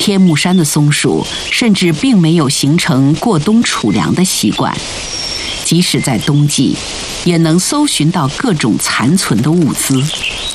天目山的松鼠甚至并没有形成过冬储粮的习惯，即使在冬季，也能搜寻到各种残存的物资。